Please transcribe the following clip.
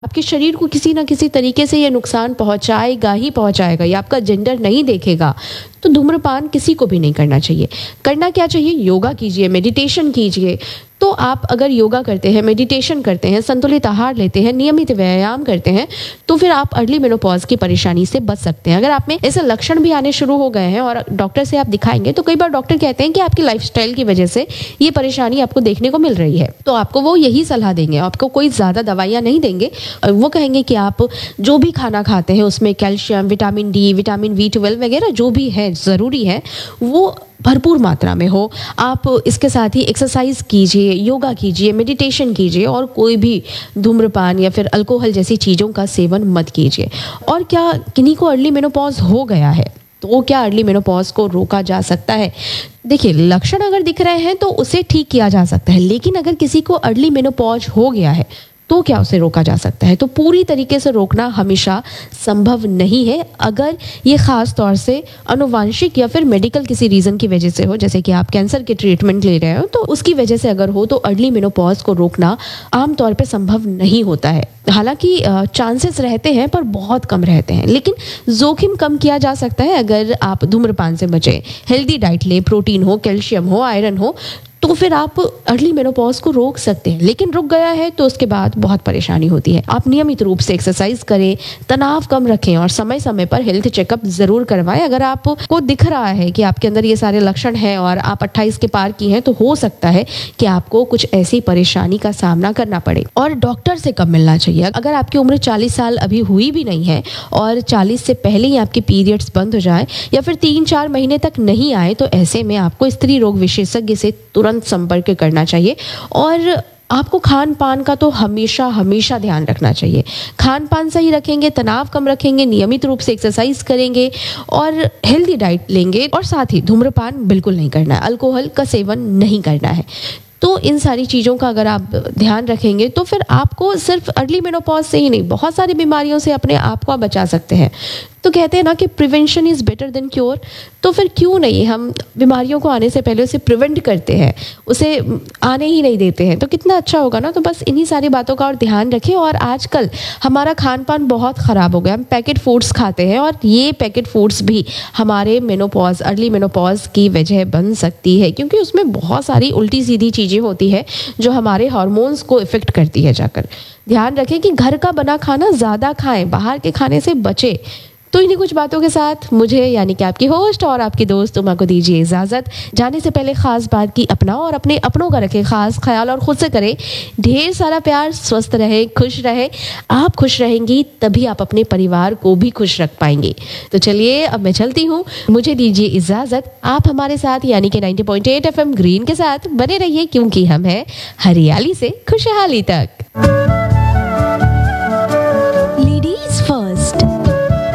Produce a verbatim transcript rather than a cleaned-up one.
आपके शरीर को किसी ना किसी तरीके से ये नुकसान पहुंचाएगा ही पहुंचाएगा, ये आपका जेंडर नहीं देखेगा। तो धूम्रपान किसी को भी नहीं करना चाहिए। करना क्या चाहिए? योगा कीजिए, मेडिटेशन कीजिए। तो आप अगर योगा करते हैं, मेडिटेशन करते हैं, संतुलित आहार लेते हैं, नियमित व्यायाम करते हैं, तो फिर आप अर्ली मेनोपॉज की परेशानी से बच सकते हैं। अगर आप में ऐसे लक्षण भी आने शुरू हो गए हैं और डॉक्टर से आप दिखाएंगे, तो कई बार डॉक्टर कहते हैं कि आपकी लाइफस्टाइल की वजह से ये परेशानी आपको देखने को मिल रही है, तो आपको वो यही सलाह देंगे, आपको कोई ज़्यादा दवाइयाँ नहीं देंगे। वो कहेंगे कि आप जो भी खाना खाते हैं उसमें calcium, vitamin D, vitamin B twelve वगैरह जो भी है ज़रूरी है वो भरपूर मात्रा में हो। आप इसके साथ ही एक्सरसाइज कीजिए, योगा कीजिए, मेडिटेशन कीजिए और कोई भी धूम्रपान या फिर अल्कोहल जैसी चीज़ों का सेवन मत कीजिए। और क्या किन्हीं को अर्ली मेनोपॉज हो गया है तो क्या अर्ली मेनोपॉज को रोका जा सकता है? देखिए, लक्षण अगर दिख रहे हैं तो उसे ठीक किया जा सकता है, लेकिन अगर किसी को अर्ली मेनोपॉज हो गया है तो क्या उसे रोका जा सकता है? तो पूरी तरीके से रोकना हमेशा संभव नहीं है। अगर ये ख़ास तौर से आनुवांशिक या फिर मेडिकल किसी रीज़न की वजह से हो, जैसे कि आप कैंसर के ट्रीटमेंट ले रहे हो, तो उसकी वजह से अगर हो तो अर्ली मेनोपॉज को रोकना आमतौर पे संभव नहीं होता है। हालांकि चांसेस रहते हैं पर बहुत कम रहते हैं, लेकिन जोखिम कम किया जा सकता है अगर आप धूम्रपान से बचें, हेल्दी डाइट लें, प्रोटीन हो, कैल्शियम हो, आयरन हो, तो फिर आप अर्ली मेनोपॉज को रोक सकते हैं। लेकिन रुक गया है तो उसके बाद बहुत परेशानी होती है। आप नियमित रूप से एक्सरसाइज करें, तनाव कम रखें और समय समय पर हेल्थ चेकअप जरूर करवाएं। अगर आपको दिख रहा है कि आपके अंदर ये सारे लक्षण हैं और आप अट्ठाईस के पार की हैं, तो हो सकता है कि आपको कुछ ऐसी परेशानी का सामना करना पड़े। और डॉक्टर से कब मिलना चाहिए? अगर आपकी उम्र चालीस साल अभी हुई भी नहीं है और चालीस से पहले ही आपके पीरियड्स बंद हो जाए या फिर तीन चार महीने तक नहीं आए, तो ऐसे में आपको स्त्री रोग विशेषज्ञ से तुरंत संपर्क करना चाहिए। और आपको खान पान का तो हमेशा हमेशा ध्यान रखना चाहिए। खान पान सही रखेंगे, तनाव कम रखेंगे, नियमित रूप से एक्सरसाइज करेंगे और हेल्दी डाइट लेंगे, और साथ ही धूम्रपान बिल्कुल नहीं करना है, अल्कोहल का सेवन नहीं करना है। तो इन सारी चीज़ों का अगर आप ध्यान रखेंगे तो फिर आपको सिर्फ अर्ली मेनोपॉज से ही नहीं, बहुत सारी बीमारियों से अपने आप को बचा सकते हैं। तो कहते हैं ना कि prevention is better than cure. तो फिर क्यों नहीं हम बीमारियों को आने से पहले उसे प्रिवेंट करते हैं, उसे आने ही नहीं देते हैं, तो कितना अच्छा होगा ना। तो बस इन्हीं सारी बातों का और ध्यान रखें। और आजकल हमारा खान पान बहुत ख़राब हो गया, हम पैकेट फूड्स खाते हैं और ये पैकेट फूड्स भी हमारे मेनोपॉज, अर्ली मेनोपॉज की वजह बन सकती है, क्योंकि उसमें बहुत सारी उल्टी सीधी चीज़ें होती है जो हमारे हार्मोन्स को इफ़ेक्ट करती है जाकर। ध्यान रखें कि घर का बना खाना ज़्यादा खाएं, बाहर के खाने से बचें। तो इन्हीं कुछ बातों के साथ मुझे यानी कि आपकी होस्ट और आपकी दोस्त उमा को दीजिए इजाज़त। जाने से पहले ख़ास बात की अपना और अपने अपनों का रखें ख़ास ख्याल और ख़ुद से करें ढेर सारा प्यार। स्वस्थ रहे, खुश रहे। आप खुश रहेंगी तभी आप अपने परिवार को भी खुश रख पाएंगे। तो चलिए अब मैं चलती हूँ, मुझे दीजिए इजाज़त। आप हमारे साथ यानी कि ninety point eight F M green के साथ बने रहिए, क्योंकि हम हैं हरियाली से खुशहाली तक।